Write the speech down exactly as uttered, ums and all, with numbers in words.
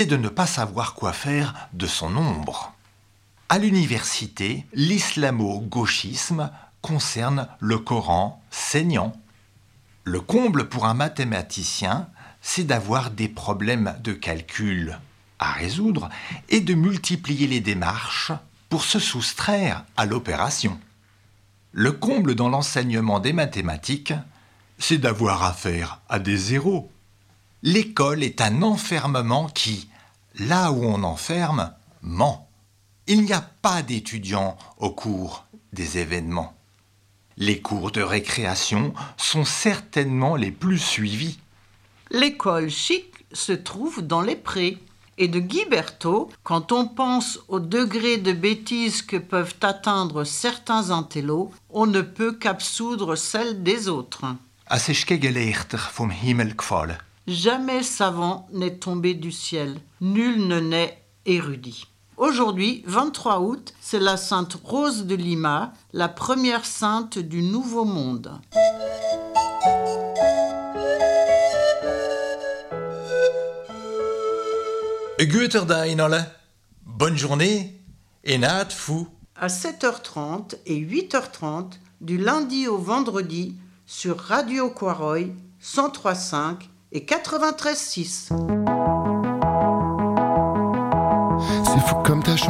c'est de ne pas savoir quoi faire de son ombre. À l'université, l'islamo-gauchisme concerne le Coran saignant. Le comble pour un mathématicien, c'est d'avoir des problèmes de calcul à résoudre et de multiplier les démarches pour se soustraire à l'opération. Le comble dans l'enseignement des mathématiques, c'est d'avoir affaire à des zéros. L'école est un enfermement qui, là où on enferme, ment. Il n'y a pas d'étudiants au cours des événements. Les cours de récréation sont certainement les plus suivis. L'école chic se trouve dans les prés. Et de Guy Berthaud, quand on pense au degré de bêtise que peuvent atteindre certains intellos, on ne peut qu'absoudre celle des autres. Es ist kein Gelehrter vom Himmel gefallen. Jamais savant n'est tombé du ciel, nul ne naît érudit. Aujourd'hui, vingt-trois août, c'est la sainte Rose de Lima, la première sainte du Nouveau Monde. Guter Dag in alle. Bonne journée et naat fou. À sept heures trente et huit heures trente, du lundi au vendredi, sur Radio Quaroy, cent trois virgule cinq et quatre-vingt-treize virgule six. C'est fou comme ta chanson.